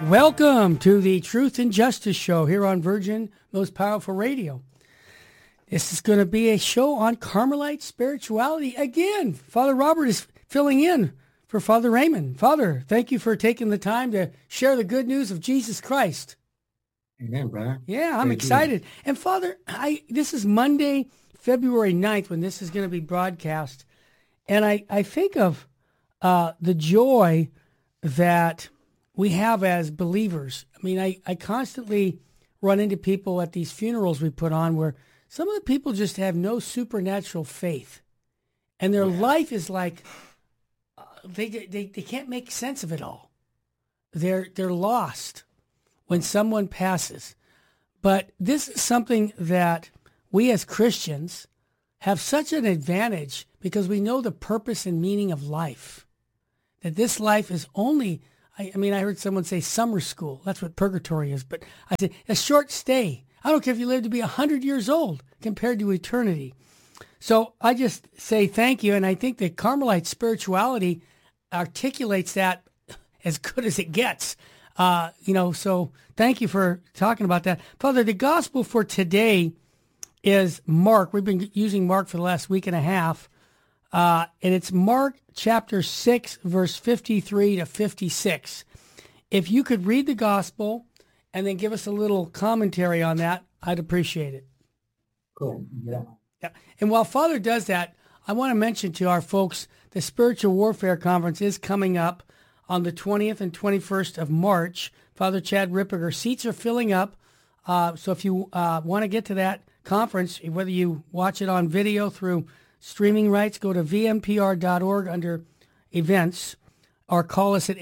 Welcome to the Truth and Justice Show here on Virgin Most Powerful Radio. This is going to be a show on Carmelite spirituality. Again, Father Robert is filling in for Father Raymond. Father, thank you for taking the time to share the good news of Jesus Christ. Amen, brother. Yeah, I'm excited. And Father, this is Monday, February 9th when this is going to be broadcast. And I think of the joy that we have as believers. I mean, I constantly run into people at these funerals we put on where some of the people just have no supernatural faith. And their life is like, they can't make sense of it all. They're lost when someone passes. But this is something that we as Christians have such an advantage because we know the purpose and meaning of life. That this life is only, I heard someone say summer school. That's what purgatory is. But I said, a short stay. I don't care if you live to be 100 years old compared to eternity. So I just say thank you. And I think that Carmelite spirituality articulates that as good as it gets. So thank you for talking about that. Father, the gospel for today is Mark. We've been using Mark for the last week and a half. And it's Mark chapter 6, verse 53 to 56. If you could read the gospel and then give us a little commentary on that, I'd appreciate it. Cool. Yeah. And while Father does that, I want to mention to our folks, the Spiritual Warfare Conference is coming up on the 20th and 21st of March. Father Chad Ripperger, seats are filling up. So if you want to get to that conference, whether you watch it on video through streaming rights, go to vmpr.org under events or call us at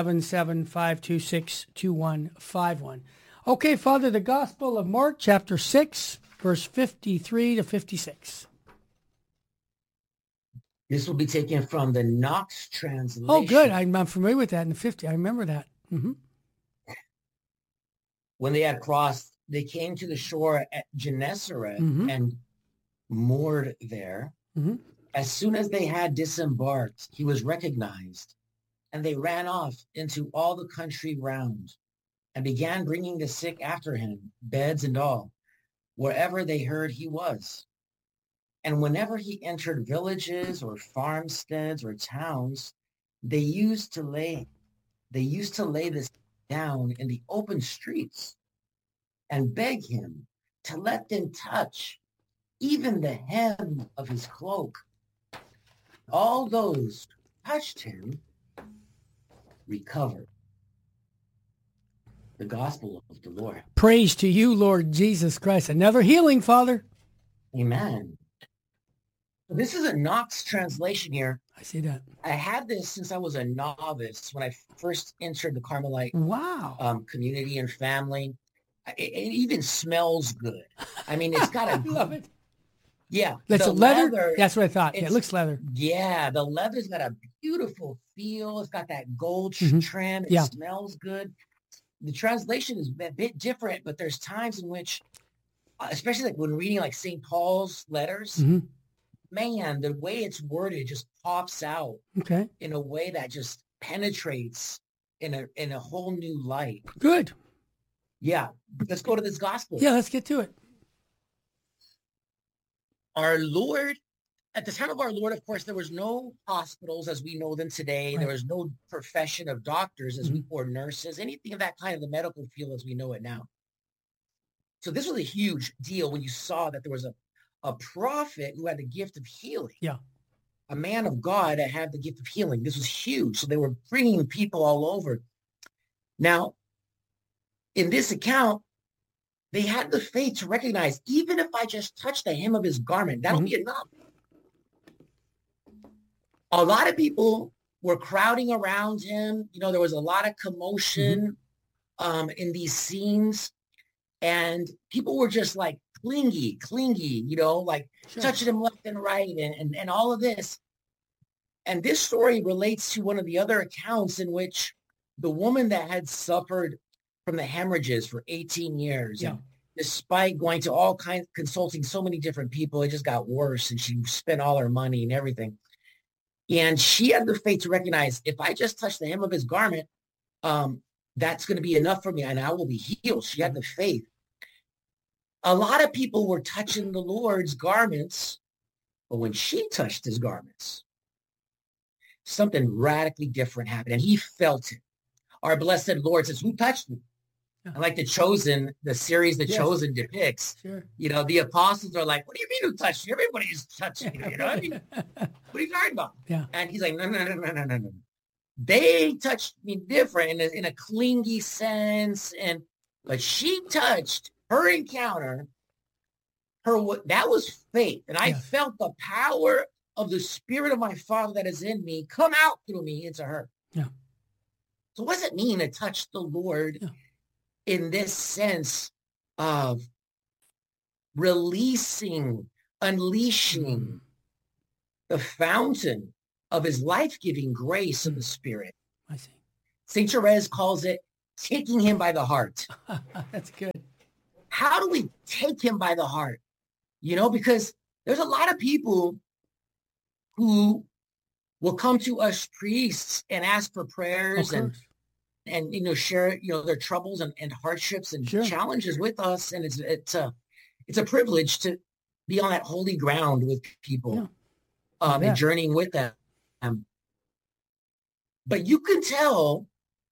877-526-2151. Okay, Father, the Gospel of Mark, chapter 6, verse 53 to 56. This will be taken from the Knox translation. Oh, good. I'm familiar with that in the 50. I remember that. Mm-hmm. When they had crossed, they came to the shore at Gennesaret and moored there. Mm-hmm. As soon as they had disembarked, he was recognized, and they ran off into all the country round and began bringing the sick after him, beds and all, wherever they heard he was. And whenever he entered villages or farmsteads or towns, they used to lay this down in the open streets and beg him to let them touch even the hem of his cloak. All those who touched him recovered. The gospel of the Lord. Praise to you, Lord Jesus Christ. Another healing, Father. Amen. This is a Knox translation here. I see that. I had this since I was a novice when I first entered the Carmelite community and family. It even smells good. I mean, it's got a... I love it. Yeah. That's a leather? That's what I thought. Yeah, it looks leather. Yeah, the leather's got a beautiful feel. It's got that gold trim. It smells good. The translation is a bit different, but there's times in which, especially like when reading like St. Paul's letters, man, the way it's worded just pops out in a way that just penetrates in a whole new light. Good. Yeah. Let's go to this gospel. Yeah, let's get to it. Our Lord, at the time of our Lord, of course, there was no hospitals as we know them today. Right. There was no profession of doctors as we or nurses, anything of that kind of the medical field as we know it now. So this was a huge deal when you saw that there was a prophet who had the gift of healing. Yeah. A man of God that had the gift of healing. This was huge. So they were bringing people all over. Now, in this account, they had the faith to recognize, even if I just touch the hem of his garment, that'll be enough. A lot of people were crowding around him. You know, there was a lot of commotion in these scenes. And people were just like clingy, you know, like touching him left and right and all of this. And this story relates to one of the other accounts in which the woman that had suffered from the hemorrhages for 18 years, and despite going to all kinds, consulting so many different people, it just got worse. And she spent all her money and everything. And she had the faith to recognize, if I just touch the hem of his garment, that's going to be enough for me and I will be healed. She had the faith. A lot of people were touching the Lord's garments, but when she touched his garments, something radically different happened, and he felt it. Our blessed Lord says, who touched me? And like The Chosen, the series The Chosen depicts, the apostles are like, what do you mean who touched you? Everybody's touching you, what are you talking about? Yeah. And he's like, no. They touched me different in a clingy sense, but she touched her encounter, that was faith. And I felt the power of the Spirit of my Father that is in me come out through me into her. Yeah. So what does it mean to touch the Lord in this sense of unleashing the fountain of his life-giving grace of the Spirit? I see. St. Therese calls it taking him by the heart. That's good. How do we take him by the heart? Because there's a lot of people who will come to us priests and ask for prayers and share, their troubles and hardships and challenges with us. And it's a privilege to be on that holy ground with people and journeying with them. But you can tell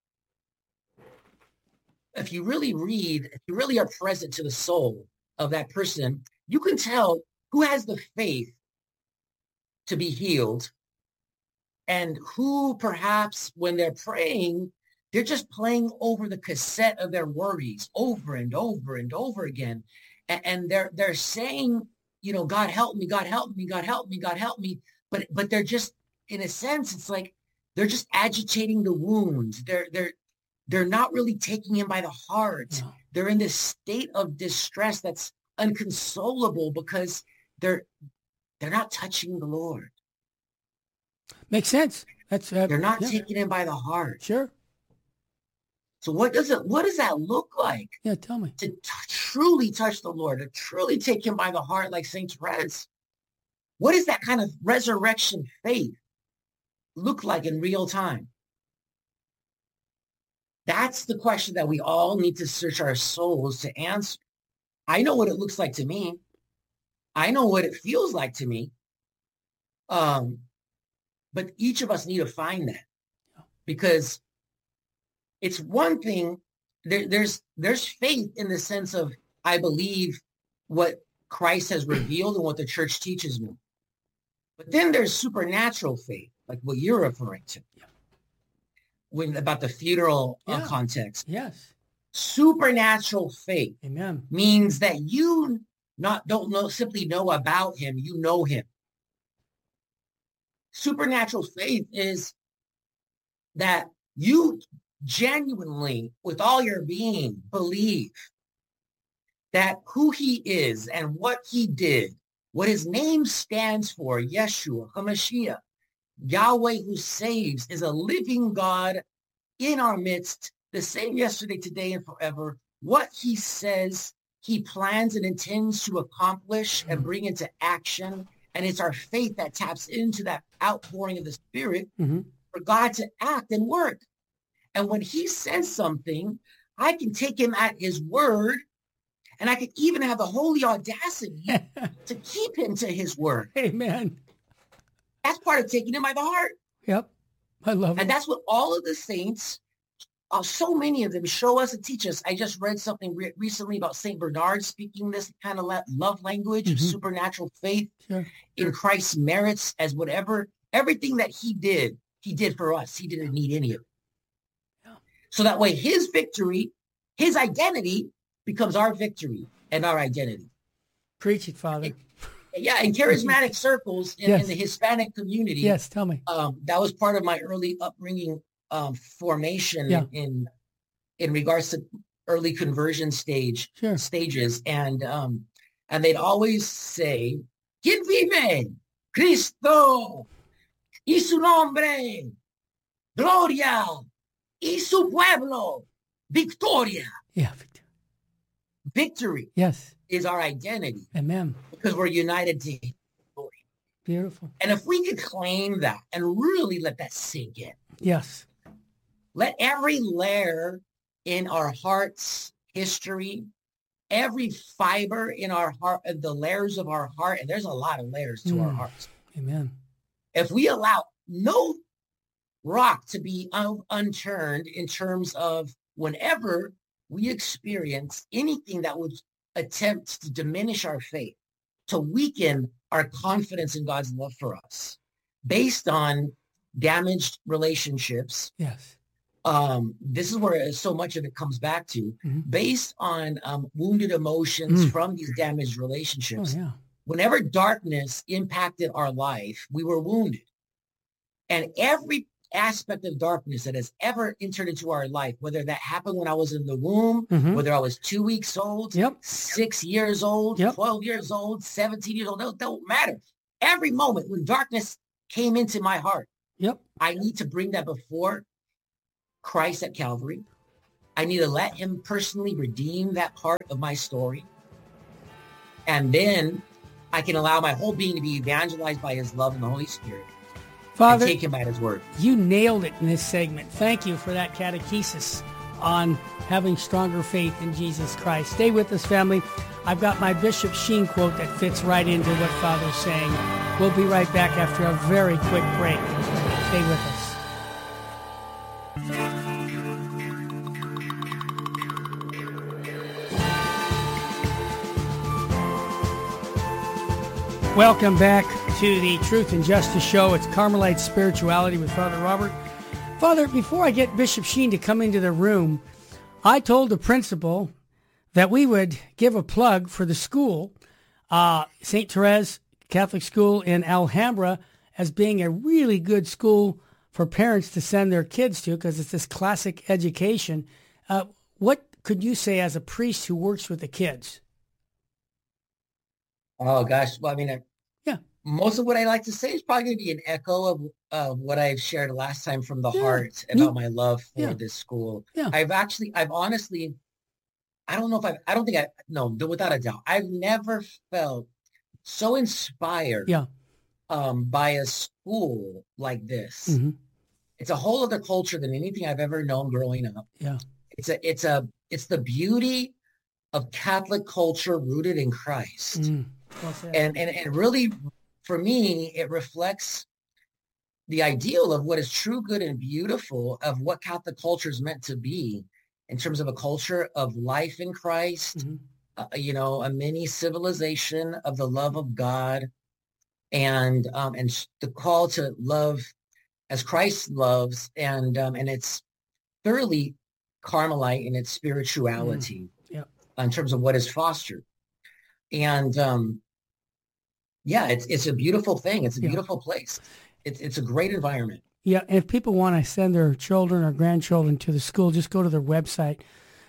if you really read, if you really are present to the soul of that person, you can tell who has the faith to be healed and who perhaps when they're praying, they're just playing over the cassette of their worries over and over and over again. And they're saying, God help me, God help me, God help me, God help me. But they're just, in a sense, it's like they're just agitating the wounds. They're not really taking him by the heart. No. They're in this state of distress that's inconsolable because they're not touching the Lord. Makes sense. They're not taking him by the heart. Sure. So what does that look like? Yeah, tell me. To truly touch the Lord, to truly take him by the heart like Saint Therese. What does that kind of resurrection faith look like in real time? That's the question that we all need to search our souls to answer. I know what it looks like to me. I know what it feels like to me. But each of us need to find that, because it's one thing. There's faith in the sense of I believe what Christ has revealed and what the church teaches me. But then there's supernatural faith, like what you're referring to. About the funeral context. Yes. Supernatural faith means that you don't simply know about him, you know him. Supernatural faith is that you genuinely, with all your being, believe that who he is and what he did, what his name stands for, Yeshua, HaMashiach, Yahweh who saves, is a living God in our midst, the same yesterday, today, and forever. What he says, he plans and intends to accomplish and bring into action. And it's our faith that taps into that outpouring of the Spirit for God to act and work. And when he says something, I can take him at his word, and I can even have the holy audacity to keep him to his word. Amen. That's part of taking him by the heart. Yep. I love it. And that's what all of the saints, so many of them, show us and teach us. I just read something recently about St. Bernard speaking this kind of love language of supernatural faith in Christ's merits as everything that he did for us. He didn't need any of it. Yeah. So that way his victory, his identity becomes our victory and our identity. Preach it, Father. In charismatic circles in the Hispanic community. Yes, tell me. That was part of my early upbringing formation in regards to early conversion stages. And they'd always say, "Quien vive? Cristo, y su nombre, gloria, y su pueblo, victoria." Yeah. Victory. Yes. Is our identity. Amen. Because we're united to his glory. Beautiful. And if we could claim that and really let that sink in. Yes. Let every layer in our heart's history, every fiber in our heart, the layers of our heart, and there's a lot of layers to our hearts. Amen. If we allow no rock to be unturned in terms of whenever we experience anything that would attempt to diminish our faith, to weaken our confidence in God's love for us based on damaged relationships. Yes. This is where so much of it comes back to, based on wounded emotions from these damaged relationships. Oh, yeah. Whenever darkness impacted our life, we were wounded. And every aspect of darkness that has ever entered into our life, whether that happened when I was in the womb, whether I was 2 weeks old, 6 years old, 12 years old, 17 years old, that don't matter. Every moment when darkness came into my heart, I need to bring that before Christ at Calvary. I need to let him personally redeem that part of my story. And then I can allow my whole being to be evangelized by his love and the Holy Spirit. Father, and take him at his word. You nailed it in this segment. Thank you for that catechesis on having stronger faith in Jesus Christ. Stay with us, family. I've got my Bishop Sheen quote that fits right into what Father's saying. We'll be right back after a very quick break. Stay with us. Welcome back to the Truth and Justice Show. It's Carmelite Spirituality with Father Robert. Father, before I get Bishop Sheen to come into the room, I told the principal that we would give a plug for the school, St. Therese Catholic School in Alhambra, as being a really good school for parents to send their kids to because it's this classic education. What could you say as a priest who works with the kids? Oh, gosh. Well, I mean, most of what I like to say is probably going to be an echo of what I've shared last time from the heart about my love for this school. I've honestly, without a doubt, I've never felt so inspired by a school like this. It's a whole other culture than anything I've ever known growing up. It's the beauty of Catholic culture rooted in Christ. And really, for me, it reflects the ideal of what is true, good, and beautiful of what Catholic culture is meant to be in terms of a culture of life in Christ, a mini civilization of the love of God, and the call to love as Christ loves, and it's thoroughly Carmelite in its spirituality in terms of what is fostered. And it's a beautiful thing. It's a beautiful place. It's a great environment. Yeah, and if people want to send their children or grandchildren to the school, just go to their website,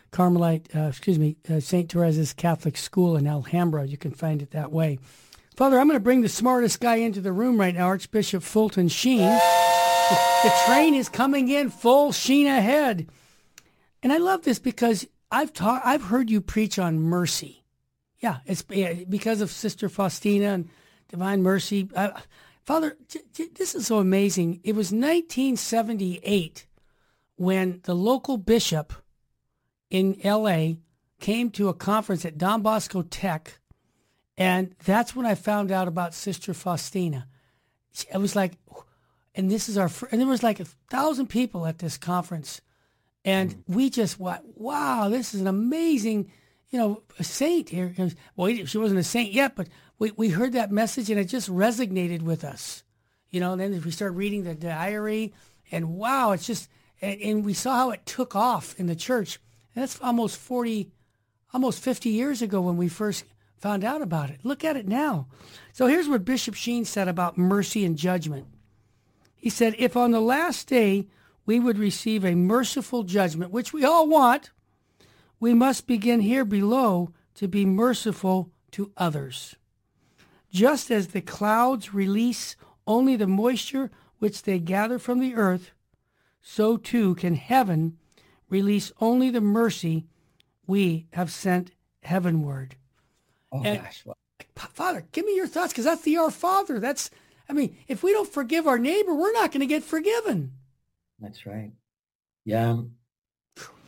St. Therese's Catholic School in Alhambra. You can find it that way. Father, I'm going to bring the smartest guy into the room right now, Archbishop Fulton Sheen. The train is coming in full Sheen ahead. And I love this because I've heard you preach on mercy. Yeah, it's because of Sister Faustina and Divine Mercy. Father, this is so amazing. It was 1978 when the local bishop in L.A. came to a conference at Don Bosco Tech, and that's when I found out about Sister Faustina. I was like, and this is and there was like 1,000 people at this conference, and we just went, wow, this is an amazing, a saint here. Well, she wasn't a saint yet, but we heard that message and it just resonated with us. And then we started reading the diary and wow, it's just, and we saw how it took off in the church. And that's almost 50 years ago when we first found out about it. Look at it now. So here's what Bishop Sheen said about mercy and judgment. He said, if on the last day we would receive a merciful judgment, which we all want, we must begin here below to be merciful to others. Just as the clouds release only the moisture which they gather from the earth, so too can heaven release only the mercy we have sent heavenward. Oh, gosh. Father, give me your thoughts, because that's the Our Father. If we don't forgive our neighbor, we're not going to get forgiven. That's right. Yeah.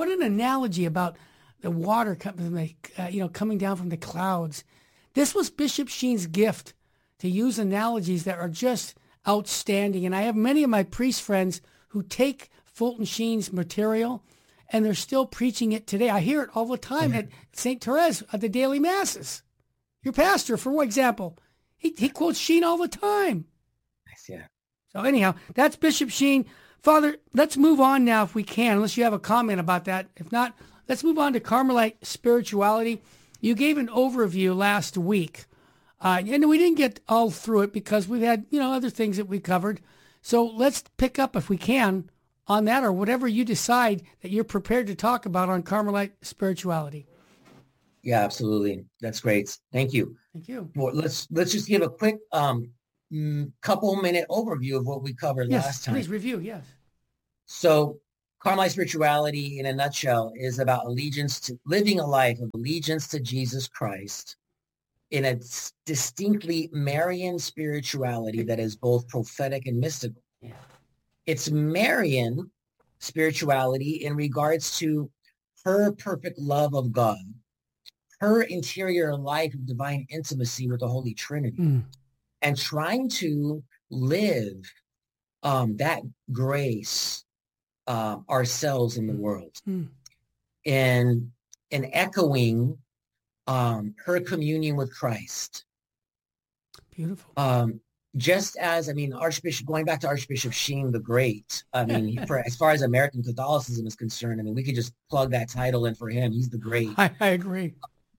What an analogy about the water coming down from the clouds. This was Bishop Sheen's gift, to use analogies that are just outstanding. And I have many of my priest friends who take Fulton Sheen's material, and they're still preaching it today. I hear it all the time at St. Therese at the daily masses. Your pastor, for example, he quotes Sheen all the time. Nice, yeah. So anyhow, that's Bishop Sheen. Father, let's move on now if we can, unless you have a comment about that. If not, let's move on to Carmelite spirituality. You gave an overview last week, and we didn't get all through it because we've had, other things that we covered. So let's pick up, if we can, on that, or whatever you decide that you're prepared to talk about on Carmelite spirituality. Yeah, absolutely. That's great. Thank you. Thank you. Well, let's just give a quick couple minute overview of what we covered last time. Please review. Yes. So Carmelite spirituality in a nutshell is about living a life of allegiance to Jesus Christ in a distinctly Marian spirituality that is both prophetic and mystical. Yeah. It's Marian spirituality in regards to her perfect love of God, her interior life of divine intimacy with the Holy Trinity, and trying to live that grace ourselves in the world, and echoing her communion with Christ. Beautiful. Just as, going back to Archbishop Sheen the Great, as far as American Catholicism is concerned, we could just plug that title in for him. He's the great. I agree.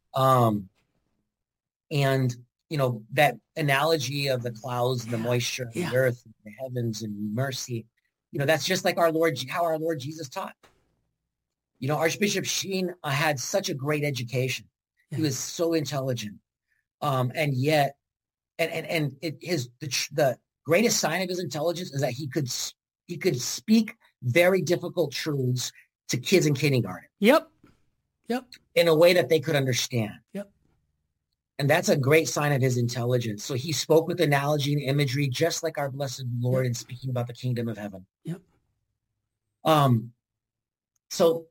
And, that analogy of the clouds, the moisture, the earth, the heavens, and mercy, that's just like how our Lord Jesus taught. Archbishop Sheen had such a great education. Yeah. He was so intelligent. And yet, the greatest sign of his intelligence is that he could speak very difficult truths to kids in kindergarten. Yep. In a way that they could understand. Yep. And that's a great sign of his intelligence. So he spoke with analogy and imagery, just like our blessed Lord in speaking about the kingdom of heaven. Yep. So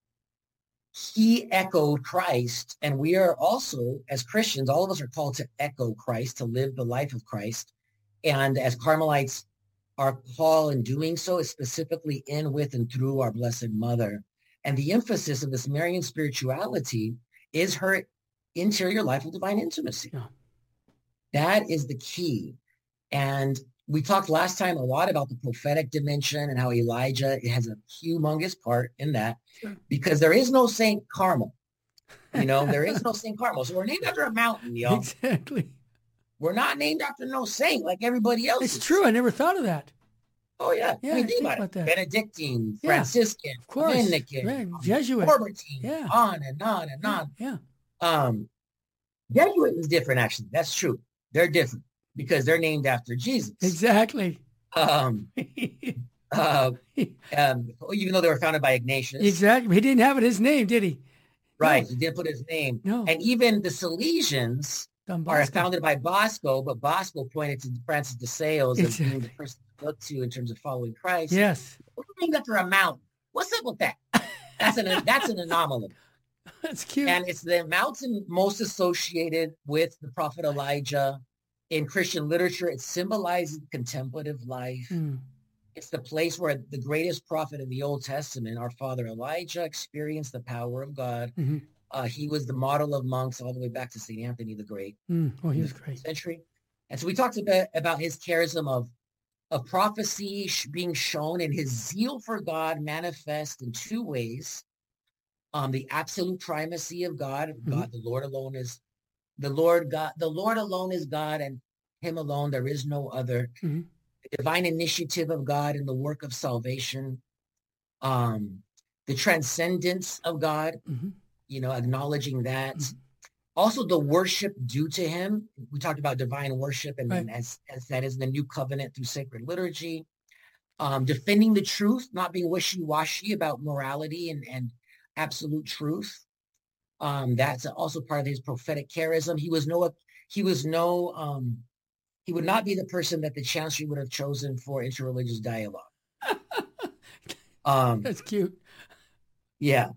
he echoed Christ, and we are also, as Christians, all of us are called to echo Christ, to live the life of Christ. And as Carmelites, our call in doing so is specifically in, with, and through our Blessed Mother. And the emphasis of this Marian spirituality is her interior life of divine intimacy. Yeah. That is the key. And we talked last time a lot about the prophetic dimension and how Elijah has a humongous part in that, because there is no Saint Carmel. There is no Saint Carmel. So we're named after a mountain, y'all. Exactly. We're not named after no saint like everybody else. It's true. I never thought of that. Oh, yeah. Think about it. That. Benedictine, Franciscan, of course. Dominican, Jesuit. Corbetine, on and on and on. Yeah. Jesuit is different, actually. That's true. They're different because they're named after Jesus. Exactly. Even though they were founded by Ignatius. Exactly. He didn't have his name, did he? Right. No. He didn't put his name. No. And even the Salesians are founded by Bosco, but Bosco pointed to Francis de Sales as being the person to look to in terms of following Christ. Yes. We're named after a mountain. What's up with that? That's an anomaly. That's cute. And it's the mountain most associated with the prophet Elijah. In Christian literature, it symbolizes contemplative life. It's the place where the greatest prophet in the Old Testament, our father Elijah, experienced the power of God. He was the model of monks all the way back to St. Anthony the Great. Oh, he was great. Century. And so we talked about his charism of prophecy being shown, and his zeal for God manifest in two ways. The absolute primacy of God. God, the Lord alone is the Lord God. The Lord alone is God, and him alone there is no other. The divine initiative of God in the work of salvation. The transcendence of God, acknowledging that. Also the worship due to him. We talked about divine worship, and then as that is the new covenant through sacred liturgy. Defending the truth, not being wishy-washy about morality and absolute truth. That's also part of his prophetic charism. He would not be the person that the chancellor would have chosen for interreligious dialogue. That's cute. Yeah.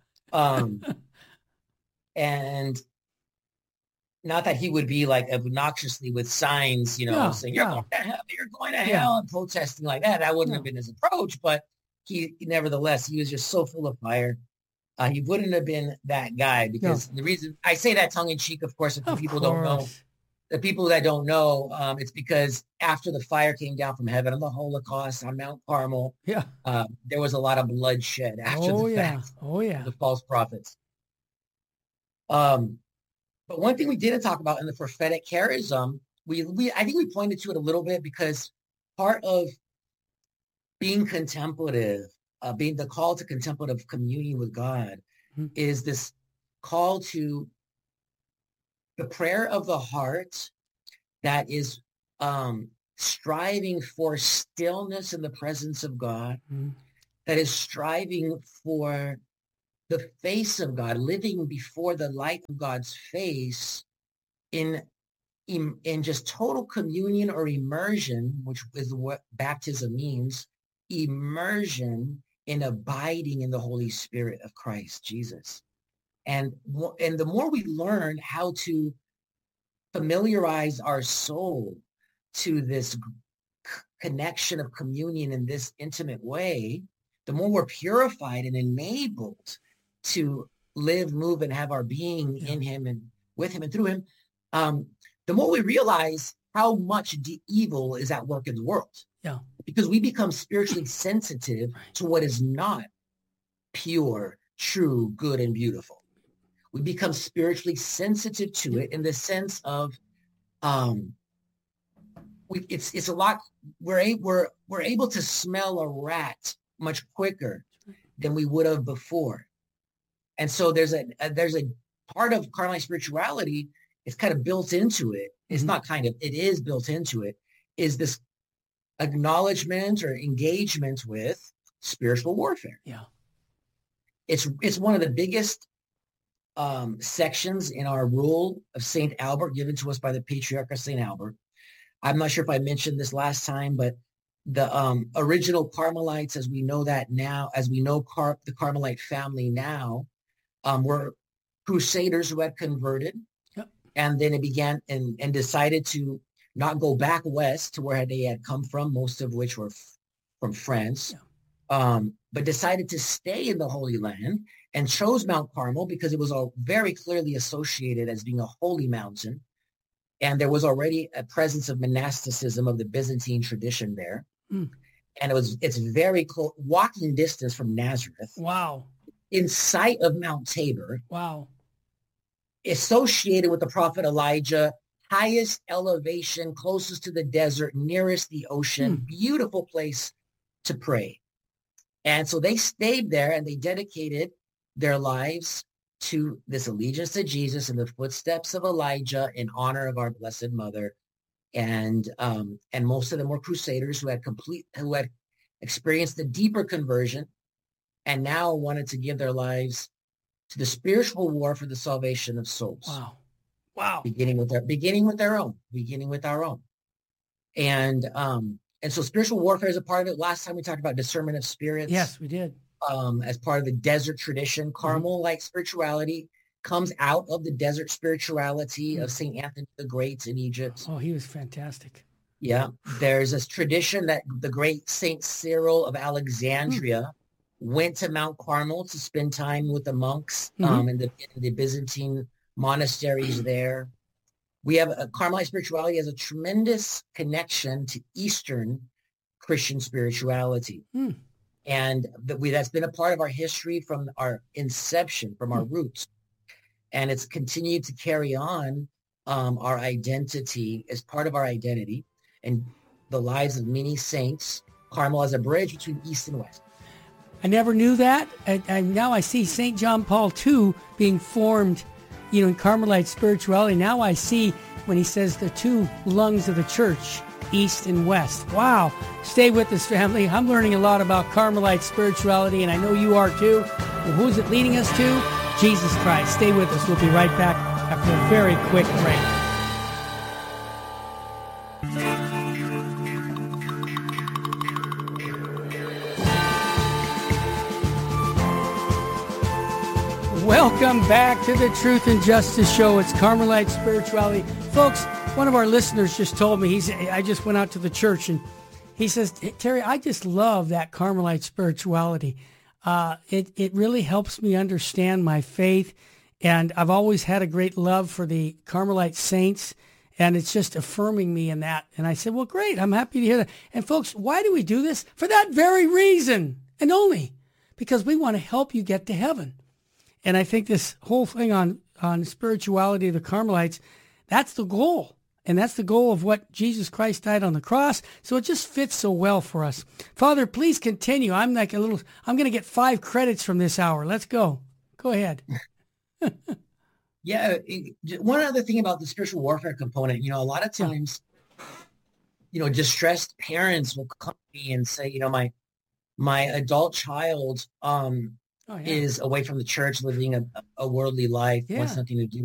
And not that he would be like obnoxiously with signs, saying, you're going to hell, you're going to hell, and protesting like that. That wouldn't have been his approach, but nevertheless, he was just so full of fire. He wouldn't have been that guy, because the reason I say that tongue in cheek, of course, if people don't know, the people that don't know, it's because after the fire came down from heaven on the Holocaust on Mount Carmel, there was a lot of bloodshed after the fact. The false prophets. But one thing we didn't talk about in the prophetic charism, I think we pointed to it a little bit, because part of being contemplative, being the call to contemplative communion with God, is this call to the prayer of the heart that is striving for stillness in the presence of God, that is striving for the face of God, living before the light of God's face in just total communion or immersion, which is what baptism means, immersion in abiding in the Holy Spirit of Christ Jesus. And the more we learn how to familiarize our soul to this connection of communion in this intimate way, the more we're purified and enabled to live, move, and have our being in him and with him and through him, the more we realize how much evil is at work in the world. Yeah. Because we become spiritually sensitive to what is not pure, true, good, and beautiful. We become spiritually sensitive to it in the sense of it's a lot. We're able to smell a rat much quicker than we would have before. And so there's a part of Carmelite spirituality. It's kind of built into it. It's not kind of, it is built into it, is this acknowledgement or engagement with spiritual warfare. Yeah. It's one of the biggest sections in our rule of St. Albert, given to us by the Patriarch of St. Albert. I'm not sure if I mentioned this last time, but the original Carmelites, as we know that now, as we know the Carmelite family now, were crusaders who had converted. Yep. And then it began and decided to not go back west to where they had come from, most of which were from France, but decided to stay in the Holy Land and chose Mount Carmel because it was all very clearly associated as being a holy mountain. And there was already a presence of monasticism of the Byzantine tradition there. And it's very close, walking distance from Nazareth. Wow. In sight of Mount Tabor. Wow. Associated with the prophet Elijah, highest elevation, closest to the desert, nearest the ocean, beautiful place to pray. And so they stayed there and they dedicated their lives to this allegiance to Jesus in the footsteps of Elijah in honor of our Blessed Mother. And most of them were crusaders who had experienced a deeper conversion and now wanted to give their lives to the spiritual war for the salvation of souls. Wow. Wow. Beginning with our own. And so spiritual warfare is a part of it. Last time we talked about discernment of spirits. Yes, we did. As part of the desert tradition, Carmel-like spirituality comes out of the desert spirituality of St. Anthony the Great in Egypt. Oh, he was fantastic. Yeah. There's this tradition that the great St. Cyril of Alexandria went to Mount Carmel to spend time with the monks in the Byzantine monasteries there. We have Carmelite spirituality has a tremendous connection to Eastern Christian spirituality. And that's been a part of our history from our inception, from our roots. And it's continued to carry on our identity as part of our identity and the lives of many saints. Carmel as a bridge between East and West. I never knew that. And now I see St. John Paul II being formed, in Carmelite spirituality. Now I see when he says the two lungs of the church, East and West. Wow. Stay with us, family. I'm learning a lot about Carmelite spirituality, and I know you are too. Well, who's it leading us to? Jesus Christ. Stay with us. We'll be right back after a very quick break. Welcome back to the Truth and Justice Show. It's Carmelite Spirituality. Folks, one of our listeners just told me, I just went out to the church, and he says, Terry, I just love that Carmelite spirituality. It really helps me understand my faith, and I've always had a great love for the Carmelite saints, and it's just affirming me in that. And I said, well, great, I'm happy to hear that. And folks, why do we do this? For that very reason, and only because we want to help you get to heaven. And I think this whole thing on spirituality of the Carmelites, that's the goal. And that's the goal of what Jesus Christ died on the cross. So it just fits so well for us. Father, please continue. I'm going to get 5 credits from this hour. Let's go. Go ahead. Yeah. One other thing about the spiritual warfare component, a lot of times, distressed parents will come to me and say, my adult child, is away from the church, living a worldly life, wants nothing to do